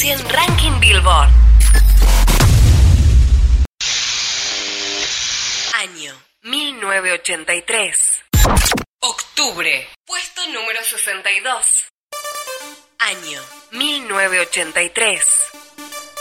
100 Ranking Billboard. Año 1983. Octubre, puesto número 62. Año 1983.